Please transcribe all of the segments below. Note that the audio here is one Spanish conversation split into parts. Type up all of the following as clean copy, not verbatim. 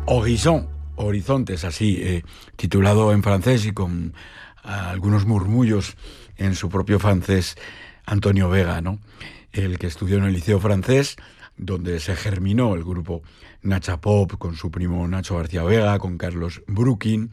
Horizon, Horizontes, así, titulado en francés y con algunos murmullos en su propio francés, Antonio Vega, ¿no? El que estudió en el Liceo Francés, donde se germinó el grupo Nacha Pop, con su primo Nacho García Vega, con Carlos Brooking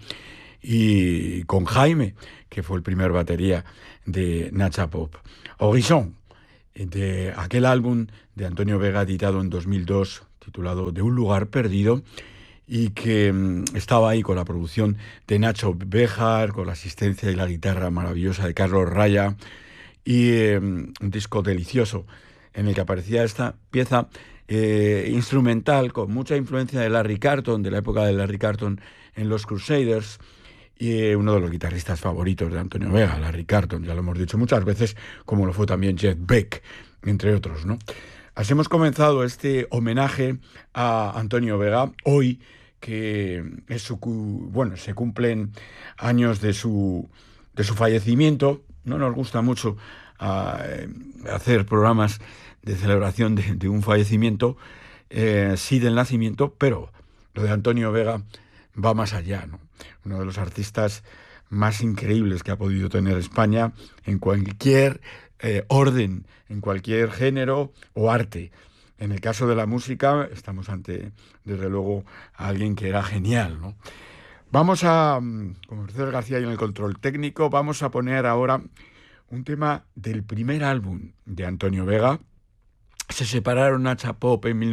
y con Jaime, que fue el primer batería de Nacha Pop. Horizon, de aquel álbum de Antonio Vega editado en 2002, titulado De un lugar perdido, y que estaba ahí con la producción de Nacho Béjar, con la asistencia y la guitarra maravillosa de Carlos Raya, y un disco delicioso en el que aparecía esta pieza instrumental con mucha influencia de Larry Carlton, de la época de Larry Carlton en los Crusaders, y uno de los guitarristas favoritos de Antonio Vega, Larry Carlton, ya lo hemos dicho muchas veces, como lo fue también Jeff Beck, entre otros, ¿no? Así hemos comenzado este homenaje a Antonio Vega, hoy que es se cumplen años de su fallecimiento. No nos gusta mucho hacer programas de celebración de un fallecimiento, sí del nacimiento, pero lo de Antonio Vega va más allá, ¿no? Uno de los artistas más increíbles que ha podido tener España en cualquier orden, en cualquier género o arte. En el caso de la música, estamos ante, desde luego, a alguien que era genial, ¿no? Vamos a, con Mercedes García y en el control técnico, vamos a poner ahora un tema del primer álbum de Antonio Vega. Se separaron Nacha Pop en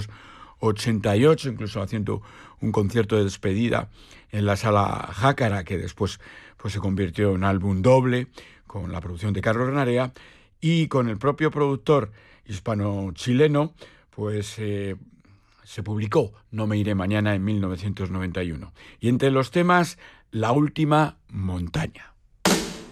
1988, incluso haciendo un concierto de despedida en la Sala Jácara, que después pues, se convirtió en álbum doble, con la producción de Carlos Narea, y con el propio productor hispano-chileno, pues se publicó No me iré mañana en 1991. Y entre los temas, La última montaña.